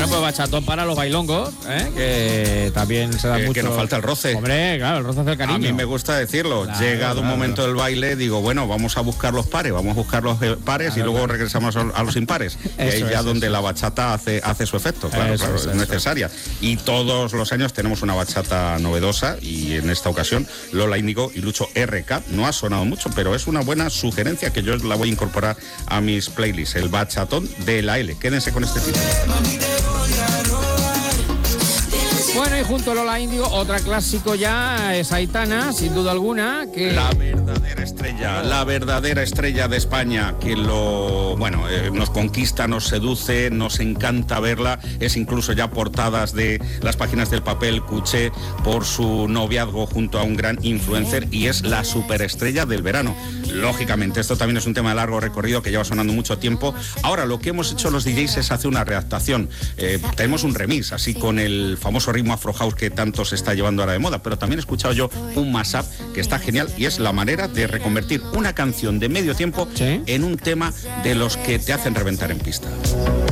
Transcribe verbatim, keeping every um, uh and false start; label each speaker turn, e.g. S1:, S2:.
S1: pues bachatón para los bailongos, ¿eh? Que también se da
S2: eh,
S1: mucho.
S2: Que nos falta el roce.
S1: Hombre, claro, el roce hace el cariño.
S2: A mí me gusta decirlo.
S1: Claro,
S2: Llegado
S1: claro,
S2: un momento
S1: claro.
S2: del baile, digo, bueno, vamos a buscar los pares, vamos a buscar los eh, pares
S1: claro,
S2: y luego
S1: claro.
S2: regresamos a, a los impares. Y ahí
S1: Eso
S2: ya
S1: es,
S2: donde
S1: eso
S2: la bachata hace, hace su efecto, claro,
S1: Eso
S2: claro,
S1: es,
S2: es,
S1: eso
S2: necesaria. Y todos los años tenemos una bachata novedosa y en esta ocasión Lola Índigo y Lucho R K. No ha sonado mucho, pero es una buena sugerencia que yo la voy a incorporar a mis playlists. El bachatón de la L. Quédense con este título.
S1: Bueno, y junto a Lola Índigo, otra clásico ya es Aitana, sin duda alguna, que...
S2: La verdadera estrella, la verdadera estrella de España, que lo, bueno, eh, nos conquista, nos seduce, nos encanta verla, es incluso ya portadas de las páginas del papel Cuché por su noviazgo junto a un gran influencer y es la superestrella del verano. Lógicamente, esto también es un tema de largo recorrido que lleva sonando mucho tiempo. Ahora, lo que hemos hecho los D Js es hacer una readaptación. Eh, tenemos un remix, así con el famoso ritmo Afro House que tanto se está llevando ahora de moda, pero también he escuchado yo un mashup que está genial y es la manera de reconvertir una canción de medio tiempo, ¿sí?, en un tema de los que te hacen reventar en pista.